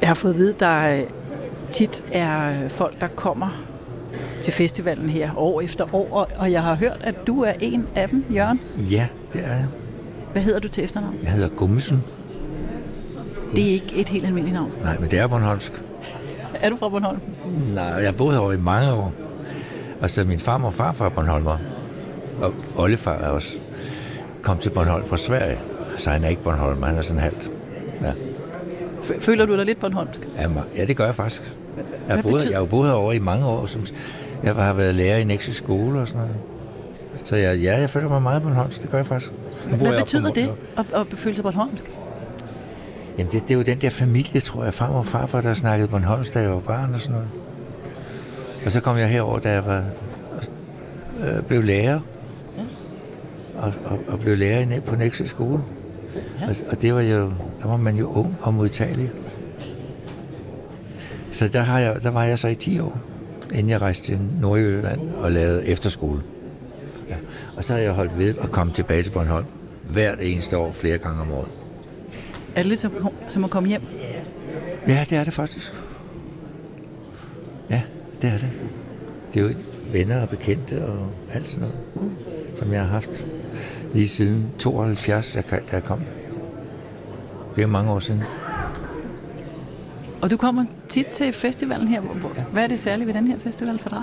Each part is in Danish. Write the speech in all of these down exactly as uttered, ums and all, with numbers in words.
Jeg har fået at vide, at der tit er folk, der kommer til festivalen her år efter år, og jeg har hørt, at du er en af dem, Jørgen. Ja, det er jeg. Hvad hedder du til efternavn? Jeg hedder Gummesen. Det er ikke et helt almindeligt navn. Nej, men det er bornholmsk. Er du fra Bornholm? Nej, jeg har boet herovre i mange år. Og så min far og farfar er bornholmer. Og oldefar er også kom til Bornholm fra Sverige. Så han er ikke Bornholm, han er sådan halvt. Ja. Føler du dig lidt bornholmsk? Ja, det gør jeg faktisk. Jeg har, boet, jeg har jo boet herovre i mange år. Som, jeg har været lærer i Nexø skole og sådan noget. Så jeg, ja, jeg føler mig meget bornholmsk. Det gør jeg faktisk. Hvad betyder det at, at føle sig bornholmsk? Jamen, det, det er jo den der familie, tror jeg. Far og farfar, der snakkede bornholmsk, da jeg var barn og sådan noget. Og så kom jeg herover, da jeg var, øh, blev lærer. Ja. Og, og, og blev lærer på Nexø skole. Ja. Og, og det var jo, der var man jo ung og modtagelig. Så der, har jeg, der var jeg så i ti år, inden jeg rejste til Nordjylland og lavede efterskole. Ja. Og så har jeg holdt ved at komme tilbage til Bornholm hvert eneste år, flere gange om året. Er det lidt som, som at komme hjem? Ja, det er det faktisk. Ja, det er det. Det er jo venner og bekendte og alt sådan noget, som jeg har haft lige siden tooghalvfjerds, da jeg kom. Det er mange år siden. Og du kommer tit til festivalen her. Hvad er det særligt ved den her festival for dig?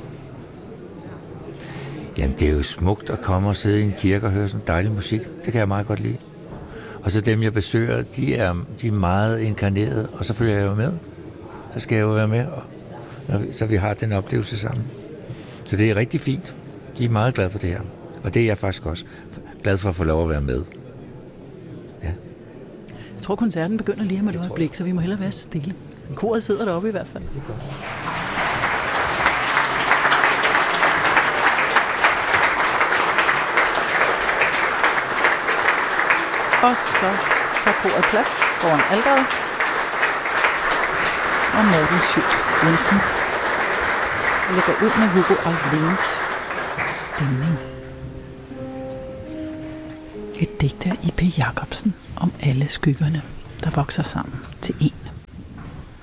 Jamen, det er jo smukt at komme og sidde i en kirke og høre sådan dejlig musik. Det kan jeg meget godt lide. Og så dem, jeg besøger, de er, de er meget inkarnerede, og så følger jeg jo med. Så skal jeg jo være med, og, så vi har den oplevelse sammen. Så det er rigtig fint. De er meget glade for det her. Og det er jeg faktisk også glad for at få lov at være med. Ja. Jeg tror, koncerten begynder lige om et øjeblik, så vi må hellere være stille. Koret sidder deroppe i hvert fald. Og så tager koret plads foran alteret. Og Morten Schütt Jensen lægger ud med Hugo Alfvéns Stemning. Et digt af I P Jacobsen om alle skyggerne, der vokser sammen til en.